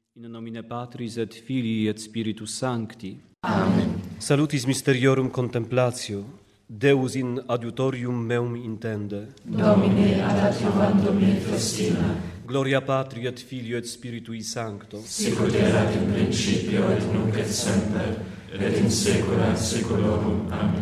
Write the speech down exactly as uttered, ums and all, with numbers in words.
In nomine Patris et Filii et Spiritus Sancti. Amen. Salutis mysteriorum contemplatio, Deus in adiutorium meum intende. Domine ad adiuvandum me festina. Gloria Patri et Filio et Spiritui Sancto. Sicut erat in principio et nunc et semper, et in saecula saeculorum. Amen.